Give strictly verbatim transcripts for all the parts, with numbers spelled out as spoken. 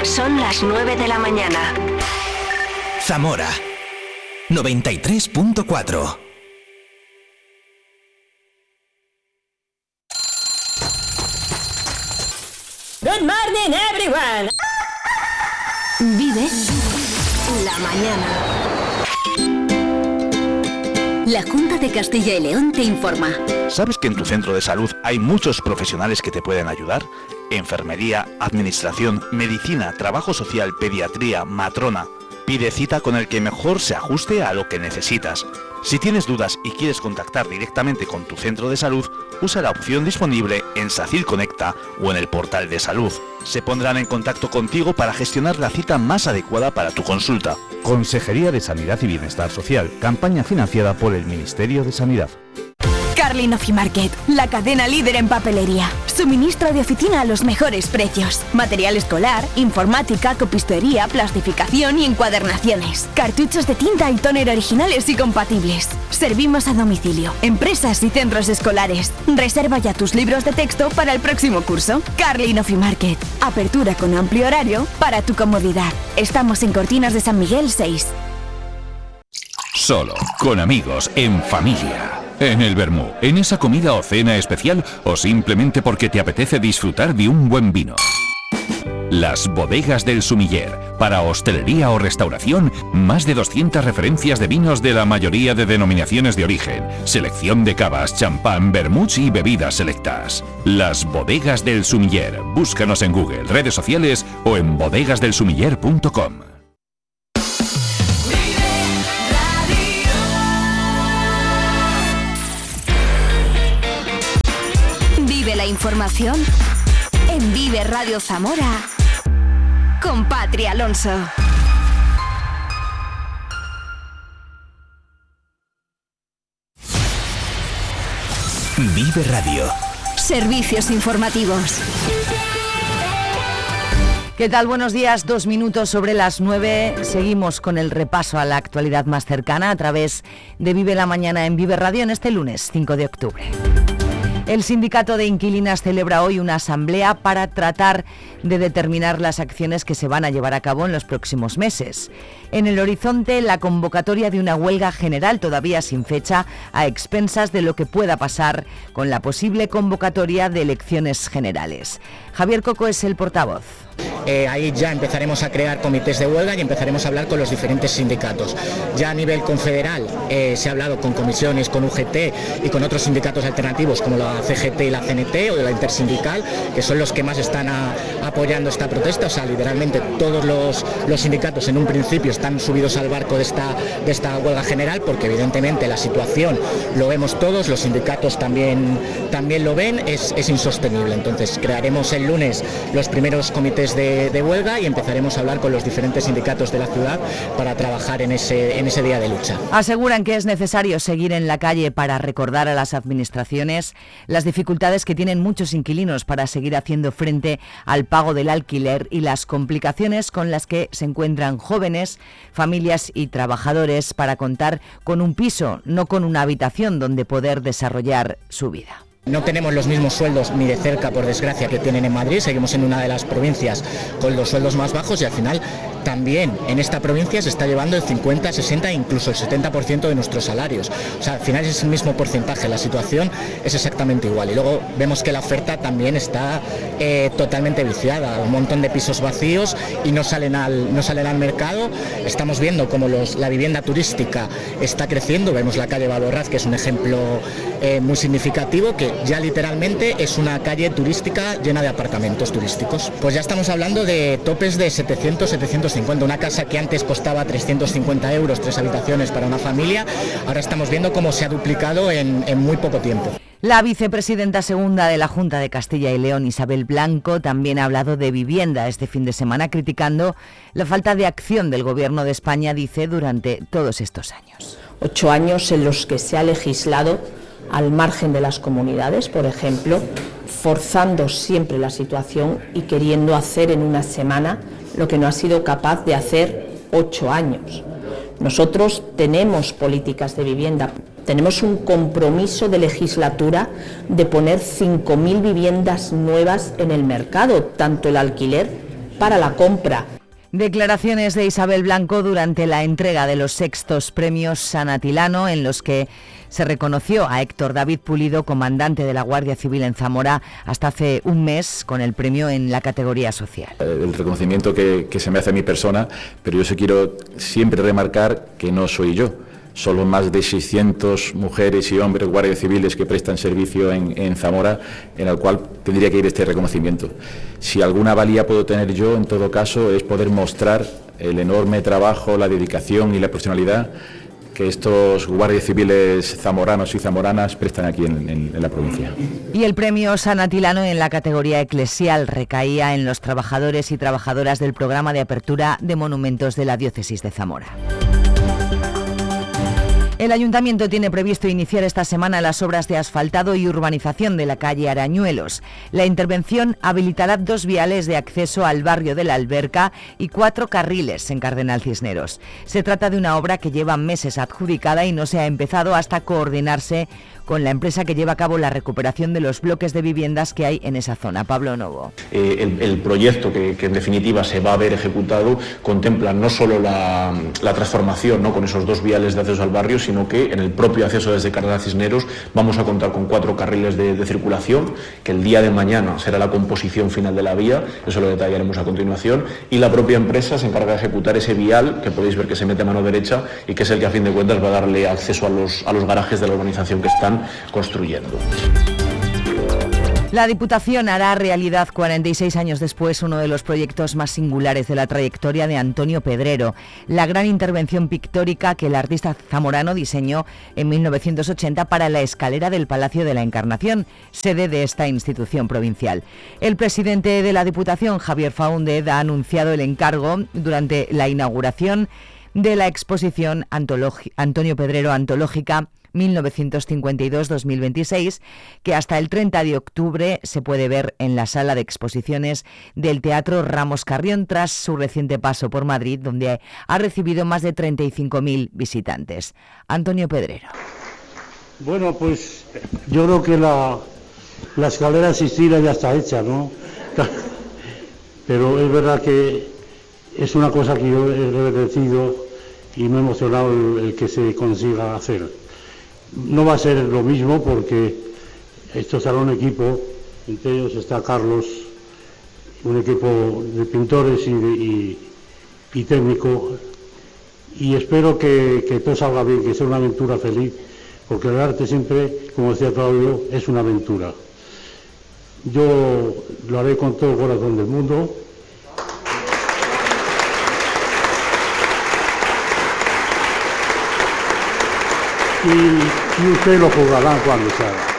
Son las nueve de la mañana. Zamora noventa y tres punto cuatro. Good morning, everyone. Vive la mañana. La Junta de Castilla y León te informa. ¿Sabes que en tu centro de salud hay muchos profesionales que te pueden ayudar? Enfermería, administración, medicina, trabajo social, pediatría, matrona. Pide cita con el que mejor se ajuste a lo que necesitas. Si tienes dudas y quieres contactar directamente con tu centro de salud, usa la opción disponible en SACIR Conecta o en el portal de salud. Se pondrán en contacto contigo para gestionar la cita más adecuada para tu consulta. Consejería de Sanidad y Bienestar Social, campaña financiada por el Ministerio de Sanidad. Carlin Ofimarket, la cadena líder en papelería. Suministro de oficina a los mejores precios. Material escolar, informática, copistería, plastificación y encuadernaciones. Cartuchos de tinta y tóner originales y compatibles. Servimos a domicilio, empresas y centros escolares. Reserva ya tus libros de texto para el próximo curso. Carlin Ofimarket. Apertura con amplio horario para tu comodidad. Estamos en Cortinas de San Miguel seis. Solo, con amigos, en familia. En el vermú, en esa comida o cena especial o simplemente porque te apetece disfrutar de un buen vino. Las bodegas del Sumiller. Para hostelería o restauración, más de doscientas referencias de vinos de la mayoría de denominaciones de origen. Selección de cavas, champán, vermuts y bebidas selectas. Las bodegas del Sumiller. Búscanos en Google, redes sociales o en bodegas del sumiller punto com. La información en Vive Radio Zamora con Patri Alonso. Vive Radio. Servicios informativos. ¿Qué tal? Buenos días, dos minutos sobre las nueve. Seguimos con el repaso a la actualidad más cercana a través de Vive la Mañana en Vive Radio en este lunes cinco de octubre. El Sindicato de Inquilinas celebra hoy una asamblea para tratar de determinar las acciones que se van a llevar a cabo en los próximos meses. En el horizonte, la convocatoria de una huelga general todavía sin fecha, a expensas de lo que pueda pasar con la posible convocatoria de elecciones generales. Javier Coco es el portavoz. Eh, ahí ya empezaremos a crear comités de huelga y empezaremos a hablar con los diferentes sindicatos. Ya a nivel confederal eh, se ha hablado con comisiones, con U G T y con otros sindicatos alternativos como la C G T y la C N T o de la Intersindical, que son los que más están a, apoyando esta protesta. O sea, literalmente todos los, los sindicatos en un principio están subidos al barco de esta, de esta huelga general, porque evidentemente la situación, lo vemos todos, los sindicatos también, también lo ven, es, es insostenible. Entonces crearemos el lunes los primeros comités de, de huelga y empezaremos a hablar con los diferentes sindicatos de la ciudad para trabajar en ese, en ese día de lucha. Aseguran que es necesario seguir en la calle para recordar a las administraciones las dificultades que tienen muchos inquilinos para seguir haciendo frente al pago del alquiler y las complicaciones con las que se encuentran jóvenes, familias y trabajadores para contar con un piso, no con una habitación donde poder desarrollar su vida. No tenemos los mismos sueldos ni de cerca, por desgracia, que tienen en Madrid. Seguimos en una de las provincias con los sueldos más bajos y al final también en esta provincia se está llevando el cincuenta, sesenta e incluso el setenta por ciento de nuestros salarios. O sea, al final es el mismo porcentaje, la situación es exactamente igual. Y luego vemos que la oferta también está eh, totalmente viciada, un montón de pisos vacíos y no salen al, no salen al mercado. Estamos viendo cómo los, la vivienda turística está creciendo. Vemos la calle Valorraz, que es un ejemplo eh, muy significativo, que ya literalmente es una calle turística llena de apartamentos turísticos. Pues ya estamos hablando de topes de setecientos, setecientos cincuenta. Una casa que antes costaba trescientos cincuenta euros, tres habitaciones para una familia, ahora estamos viendo cómo se ha duplicado en, en muy poco tiempo. La vicepresidenta segunda de la Junta de Castilla y León, Isabel Blanco, también ha hablado de vivienda este fin de semana, criticando la falta de acción del Gobierno de España, dice, durante todos estos años. Ocho años en los que se ha legislado al margen de las comunidades, por ejemplo, forzando siempre la situación y queriendo hacer en una semana lo que no ha sido capaz de hacer ocho años. Nosotros tenemos políticas de vivienda, tenemos un compromiso de legislatura de poner cinco mil viviendas nuevas en el mercado, tanto el alquiler para la compra. Declaraciones de Isabel Blanco durante la entrega de los sextos premios San Atilano, en los que se reconoció a Héctor David Pulido, comandante de la Guardia Civil en Zamora, hasta hace un mes, con el premio en la categoría social. El reconocimiento que, que se me hace a mi persona, pero yo sí quiero siempre remarcar que no soy yo. Son los más de seiscientas mujeres y hombres guardias civiles que prestan servicio en, en Zamora, en el cual tendría que ir este reconocimiento. Si alguna valía puedo tener yo, en todo caso, es poder mostrar el enorme trabajo, la dedicación y la profesionalidad que estos guardias civiles zamoranos y zamoranas prestan aquí en, en, en la provincia. Y el premio San Atilano en la categoría eclesial recaía en los trabajadores y trabajadoras del programa de apertura de monumentos de la diócesis de Zamora. El Ayuntamiento tiene previsto iniciar esta semana las obras de asfaltado y urbanización de la calle Arañuelos. La intervención habilitará dos viales de acceso al barrio de la Alberca y cuatro carriles en Cardenal Cisneros. Se trata de una obra que lleva meses adjudicada y no se ha empezado hasta coordinarse con la empresa que lleva a cabo la recuperación de los bloques de viviendas que hay en esa zona. Pablo Novo. Eh, el, el proyecto que, que en definitiva se va a ver ejecutado contempla no solo la, la transformación, ¿no?, con esos dos viales de acceso al barrio, sino que en el propio acceso desde Cardenal Cisneros vamos a contar con cuatro carriles de, de circulación, que el día de mañana será la composición final de la vía, eso lo detallaremos a continuación, y la propia empresa se encarga de ejecutar ese vial, que podéis ver que se mete a mano derecha y que es el que a fin de cuentas va a darle acceso a los, a los garajes de la urbanización que están construyendo. La Diputación hará realidad cuarenta y seis años después uno de los proyectos más singulares de la trayectoria de Antonio Pedrero, la gran intervención pictórica que el artista zamorano diseñó en mil novecientos ochenta para la escalera del Palacio de la Encarnación, sede de esta institución provincial. El presidente de la Diputación, Javier Faúndez, ha anunciado el encargo durante la inauguración de la exposición Antologi- Antonio Pedrero Antológica mil novecientos cincuenta y dos a dos mil veintiséis, que hasta el treinta de octubre se puede ver en la sala de exposiciones del Teatro Ramos Carrión tras su reciente paso por Madrid, donde ha recibido más de treinta y cinco mil visitantes. Antonio Pedrero. Bueno, pues yo creo que la, la escalera asistida ya está hecha, ¿no? Pero es verdad que es una cosa que yo he agradecido y me ha emocionado el, el que se consiga hacer. No va a ser lo mismo porque esto será un equipo, entre ellos está Carlos, un equipo de pintores y, de, y, y técnico, y espero que, que todo salga bien, que sea una aventura feliz, porque el arte siempre, como decía Claudio, es una aventura. Yo lo haré con todo el corazón del mundo. Y, y ustedes lo juzgarán cuando se haga.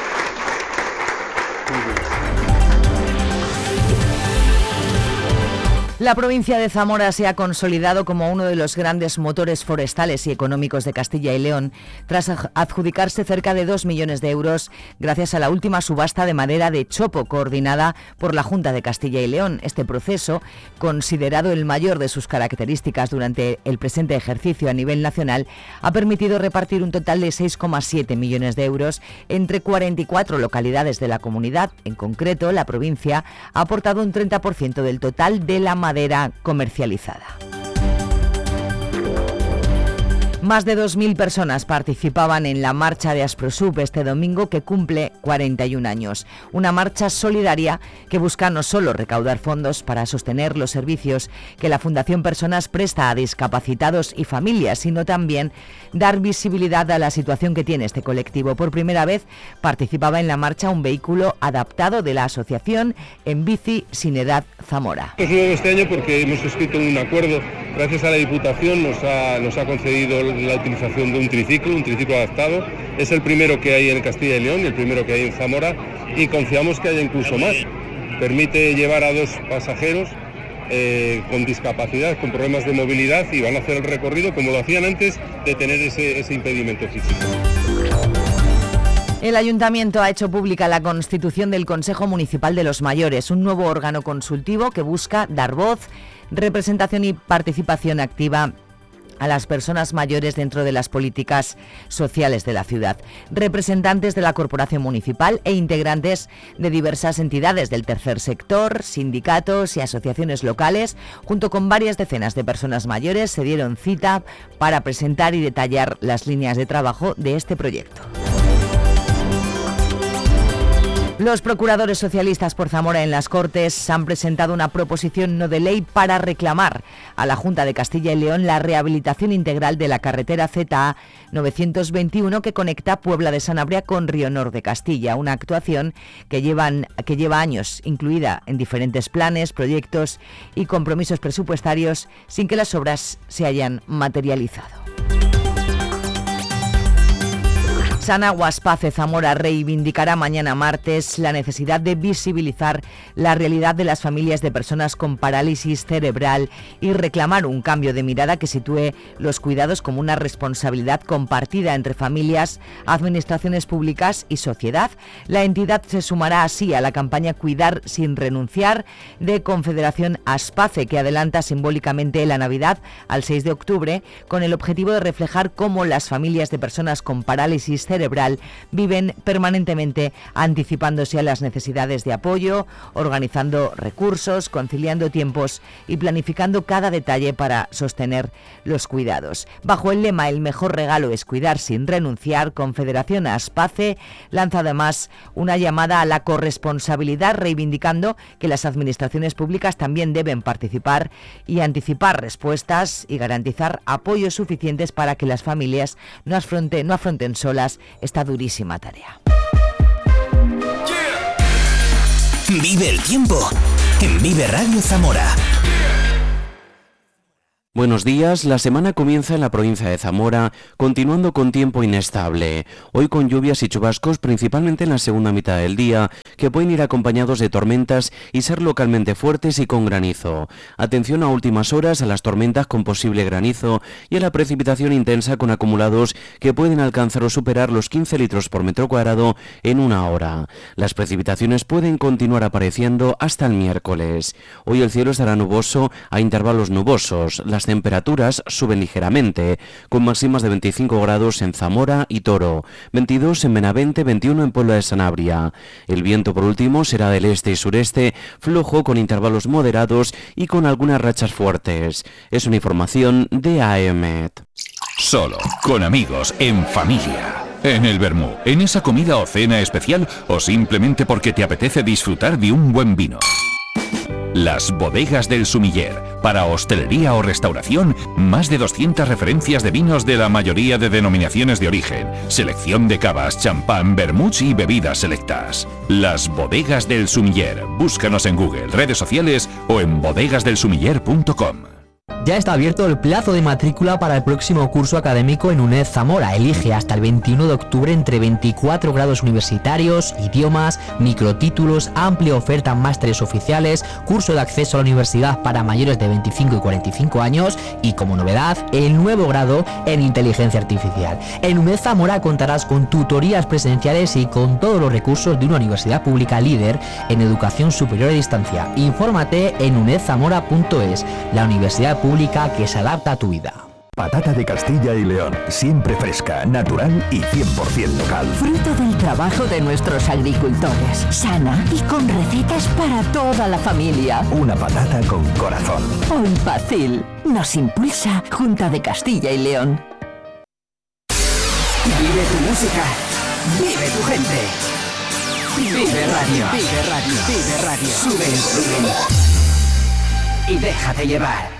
La provincia de Zamora se ha consolidado como uno de los grandes motores forestales y económicos de Castilla y León, tras adjudicarse cerca de dos millones de euros gracias a la última subasta de madera de chopo coordinada por la Junta de Castilla y León. Este proceso, considerado el mayor de sus características durante el presente ejercicio a nivel nacional, ha permitido repartir un total de seis coma siete millones de euros entre cuarenta y cuatro localidades de la comunidad. En concreto, la provincia ha aportado un treinta por ciento del total de la madera comercializada. Más de dos mil personas participaban en la marcha de Asprosub este domingo, que cumple cuarenta y un años. Una marcha solidaria que busca no solo recaudar fondos para sostener los servicios que la Fundación Personas presta a discapacitados y familias, sino también dar visibilidad a la situación que tiene este colectivo. Por primera vez participaba en la marcha un vehículo adaptado de la asociación En Bici Sin Edad Zamora. Es nuevo este año porque hemos suscrito un acuerdo, gracias a la Diputación nos ha, nos ha concedido la utilización de un triciclo, un triciclo adaptado. Es el primero que hay en Castilla y León y el primero que hay en Zamora, y confiamos que haya incluso más. Permite llevar a dos pasajeros eh, con discapacidad, con problemas de movilidad, y van a hacer el recorrido como lo hacían antes de tener ese, ese impedimento físico. El Ayuntamiento ha hecho pública la constitución del Consejo Municipal de los Mayores, un nuevo órgano consultivo que busca dar voz, representación y participación activa a las personas mayores dentro de las políticas sociales de la ciudad. Representantes de la corporación municipal e integrantes de diversas entidades del tercer sector, sindicatos y asociaciones locales, junto con varias decenas de personas mayores, se dieron cita para presentar y detallar las líneas de trabajo de este proyecto. Los procuradores socialistas por Zamora en las Cortes han presentado una proposición no de ley para reclamar a la Junta de Castilla y León la rehabilitación integral de la carretera Z A novecientos veintiuno que conecta Puebla de Sanabria con Rionor de Castilla, una actuación que, llevan, que lleva años incluida en diferentes planes, proyectos y compromisos presupuestarios sin que las obras se hayan materializado. Sanagua Aspace Zamora reivindicará mañana martes la necesidad de visibilizar la realidad de las familias de personas con parálisis cerebral y reclamar un cambio de mirada que sitúe los cuidados como una responsabilidad compartida entre familias, administraciones públicas y sociedad. La entidad se sumará así a la campaña Cuidar sin renunciar de Confederación Aspace, que adelanta simbólicamente la Navidad al seis de octubre con el objetivo de reflejar cómo las familias de personas con parálisis cerebral cerebral viven permanentemente anticipándose a las necesidades de apoyo, organizando recursos, conciliando tiempos y planificando cada detalle para sostener los cuidados. Bajo el lema "El mejor regalo es cuidar sin renunciar", Confederación Aspace lanza además una llamada a la corresponsabilidad, reivindicando que las administraciones públicas también deben participar y anticipar respuestas y garantizar apoyos suficientes para que las familias no afronten, no afronten solas esta durísima tarea. Vive el tiempo en Vive Radio Zamora. Buenos días, la semana comienza en la provincia de Zamora, continuando con tiempo inestable. Hoy con lluvias y chubascos, principalmente en la segunda mitad del día, que pueden ir acompañados de tormentas y ser localmente fuertes y con granizo. Atención a últimas horas a las tormentas con posible granizo y a la precipitación intensa con acumulados que pueden alcanzar o superar los quince litros por metro cuadrado en una hora. Las precipitaciones pueden continuar apareciendo hasta el miércoles. Hoy el cielo estará nuboso a intervalos nubosos. Las temperaturas suben ligeramente, con máximas de veinticinco grados en Zamora y Toro, veintidós en Benavente, veintiuno en Puebla de Sanabria. El viento, por último, será del este y sureste, flojo con intervalos moderados y con algunas rachas fuertes. Es una información de A E M E T. Solo, con amigos, en familia. En el Vermú, en esa comida o cena especial o simplemente porque te apetece disfrutar de un buen vino. Las Bodegas del Sumiller. Para hostelería o restauración, más de doscientas referencias de vinos de la mayoría de denominaciones de origen. Selección de cavas, champán, vermuts y bebidas selectas. Las Bodegas del Sumiller. Búscanos en Google, redes sociales o en bodegas del sumiller punto com. Ya está abierto el plazo de matrícula para el próximo curso académico en UNED Zamora. Elige hasta el veintiuno de octubre entre veinticuatro grados universitarios, idiomas, microtítulos, amplia oferta en másteres oficiales, curso de acceso a la universidad para mayores de veinticinco y cuarenta y cinco años y, como novedad, el nuevo grado en inteligencia artificial. En UNED Zamora contarás con tutorías presenciales y con todos los recursos de una universidad pública líder en educación superior a distancia. Infórmate en uned zamora punto es, la universidad pública que se adapta a tu vida. Patata de Castilla y León, siempre fresca, natural y cien por ciento local. Fruto del trabajo de nuestros agricultores, sana y con recetas para toda la familia. Una patata con corazón. Hoy Pacil nos impulsa Junta de Castilla y León. Vive tu música, vive tu gente. Vive Radio, vive Radio, vive Radio. Sube el volumen y déjate llevar.